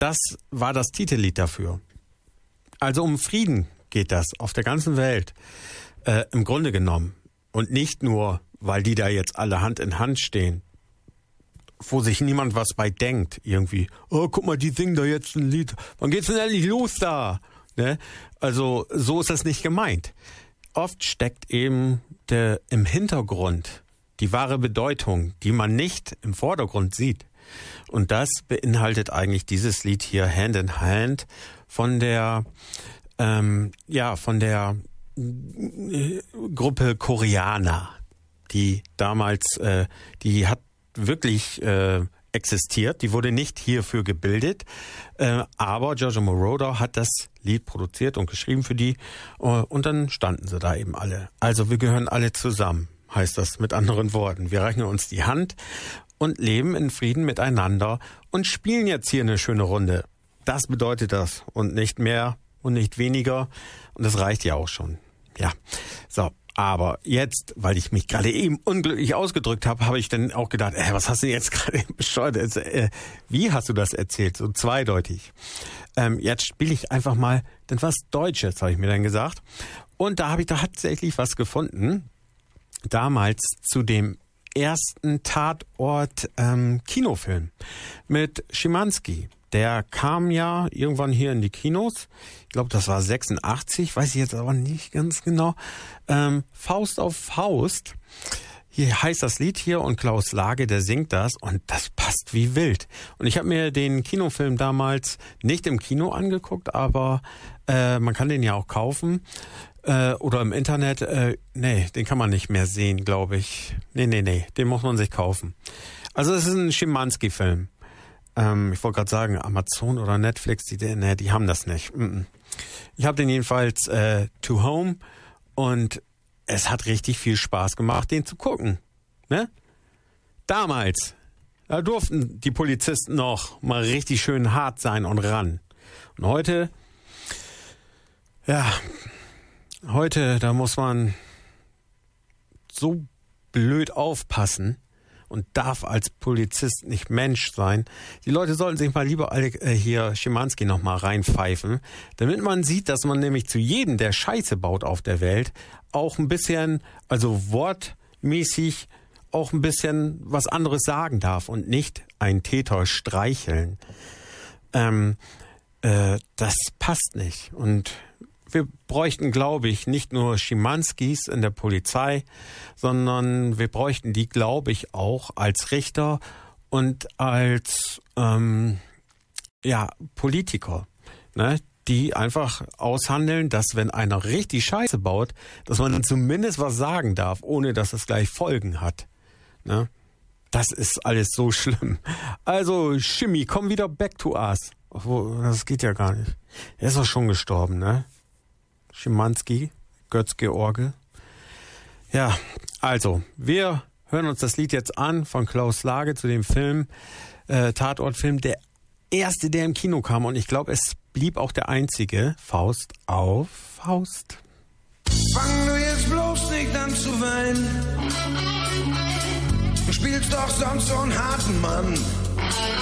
das war das Titellied dafür. Also um Frieden geht das auf der ganzen Welt, im Grunde genommen. Und nicht nur, weil die da jetzt alle Hand in Hand stehen, wo sich niemand was bei denkt, irgendwie. Oh, guck mal, die singen da jetzt ein Lied. Wann geht's denn endlich los da? Ne? Also so ist das nicht gemeint. Oft steckt eben im Hintergrund die wahre Bedeutung, die man nicht im Vordergrund sieht. Und das beinhaltet eigentlich dieses Lied hier, Hand in Hand, von der Gruppe Koreaner, die damals, die hat wirklich existiert, die wurde nicht hierfür gebildet, aber Giorgio Moroder hat das Lied produziert und geschrieben für die und dann standen sie da eben alle. Also wir gehören alle zusammen, heißt das mit anderen Worten. Wir reichen uns die Hand und leben in Frieden miteinander und spielen jetzt hier eine schöne Runde. Das bedeutet das und nicht mehr und nicht weniger und das reicht ja auch schon. Ja, so. Aber jetzt, weil ich mich gerade eben unglücklich ausgedrückt habe, habe ich dann auch gedacht, was hast du jetzt gerade bescheuert? Wie hast du das erzählt? So zweideutig. Jetzt spiele ich einfach mal dann was Deutsches, habe ich mir dann gesagt. Und da habe ich tatsächlich was gefunden. Damals zu dem ersten Tatort Kinofilm mit Schimanski. Der kam ja irgendwann hier in die Kinos. Ich glaube, das war 86, weiß ich jetzt aber nicht ganz genau. Faust auf Faust. Hier heißt das Lied hier und Klaus Lage, der singt das und das passt wie wild. Und ich habe mir den Kinofilm damals nicht im Kino angeguckt, aber man kann den ja auch kaufen. Oder im Internet. Nee, den kann man nicht mehr sehen, glaube ich. Nee, den muss man sich kaufen. Also es ist ein Schimanski-Film. Ich wollte gerade sagen, Amazon oder Netflix, die haben das nicht. Ich habe den jedenfalls to home und es hat richtig viel Spaß gemacht, den zu gucken. Ne? Damals, da durften die Polizisten noch mal richtig schön hart sein und ran. Und heute, da muss man so blöd aufpassen und darf als Polizist nicht Mensch sein. Die Leute sollten sich mal lieber alle hier Schimanski noch mal reinpfeifen, damit man sieht, dass man nämlich zu jedem, der Scheiße baut auf der Welt, auch ein bisschen, also wortmäßig, auch ein bisschen was anderes sagen darf und nicht einen Täter streicheln. Das passt nicht. Und wir bräuchten, glaube ich, nicht nur Schimanskis in der Polizei, sondern wir bräuchten die, glaube ich, auch als Richter und als Politiker, ne? Die einfach aushandeln, dass wenn einer richtig Scheiße baut, dass man dann zumindest was sagen darf, ohne dass es gleich Folgen hat. Ne? Das ist alles so schlimm. Also, Schimmi, komm wieder back to us. Das geht ja gar nicht. Er ist doch schon gestorben, ne? Schimanski, Götz-George. Ja, also, wir hören uns das Lied jetzt an von Klaus Lage zu dem Film, Tatortfilm, der erste, der im Kino kam. Und ich glaube, es blieb auch der einzige, Faust auf Faust. Fang du jetzt bloß nicht an zu weinen. Du spielst doch sonst so einen harten Mann.